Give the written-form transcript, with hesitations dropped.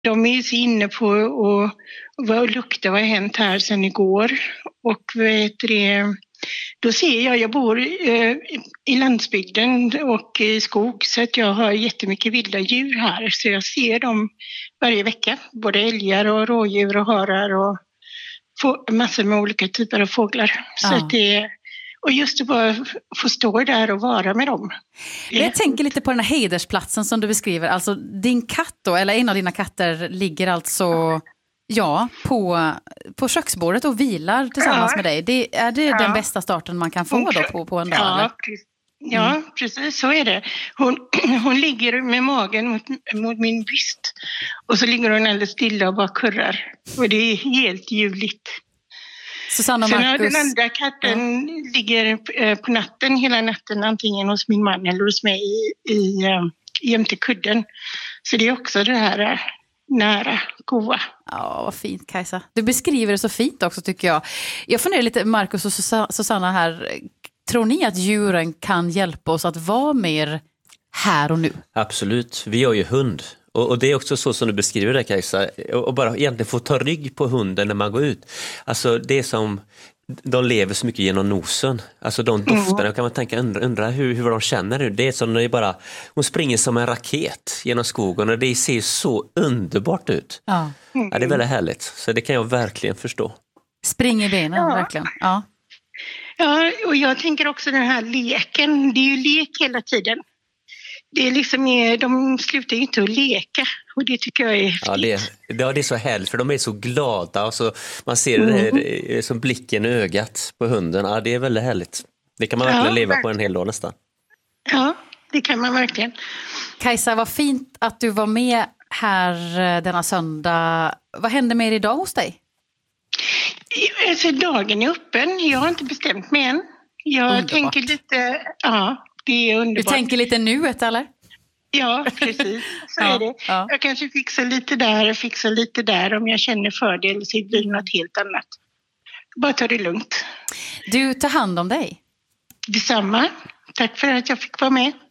De är så inne på vad luktar, vad har hänt här sedan igår. Och då ser jag bor i landsbygden och i skog, så att jag har jättemycket vilda djur här. Så jag ser dem varje vecka, både älgar och rådjur och harar och massor med olika typer av fåglar. Så att och just att bara få stå där och vara med dem. Jag tänker lite på den här hedersplatsen som du beskriver. Alltså din katt då, eller en av dina katter ligger alltså på köksbordet och vilar tillsammans med dig. Är det den bästa starten man kan få då på en dag? Ja, precis så är det. Hon ligger med magen mot min byst och så ligger hon alldeles stilla och bara kurrar. Och det är helt ljuvligt. Susanna och Marcus. Den andra katten ligger på natten, hela natten, antingen hos min man eller hos mig jämte kudden. Så det är också det här nära, goa. Ja, vad fint, Kajsa. Du beskriver det så fint också, tycker jag. Jag funderar lite, Marcus och Susanna här. Tror ni att djuren kan hjälpa oss att vara mer här och nu? Absolut. Vi har ju hund. Och det är också så som du beskriver det, Kajsa. Och bara egentligen få ta rygg på hunden när man går ut. Alltså det är som, de lever så mycket genom nosen. Alltså de dofterna, kan man undra hur de känner nu. Det är som när hon springer som en raket genom skogen och det ser så underbart ut. Ja, det är väldigt härligt. Så det kan jag verkligen förstå. Spring i benen, verkligen. Ja. Ja, och jag tänker också den här leken. Det är ju lek hela tiden. Det är liksom, de slutar ju inte att leka och det tycker jag är häftigt. Ja, det är så härligt för de är så glada och så man ser det här, som blicken i ögat på hunden. Ja, det är väldigt härligt. Det kan man verkligen leva på en hel dag nästan. Ja, det kan man verkligen. Kajsa, vad fint att du var med här denna söndag. Vad hände med er idag hos dig? Alltså, dagen är öppen. Jag har inte bestämt mig än. Jag tänker lite, det är underbart. Du tänker lite nuet, eller? Ja, precis. Så är det. Ja. Jag kanske fixar lite där om jag känner för det, eller så blir det något helt annat. Bara ta det lugnt. Du, tar hand om dig. Detsamma. Tack för att jag fick vara med.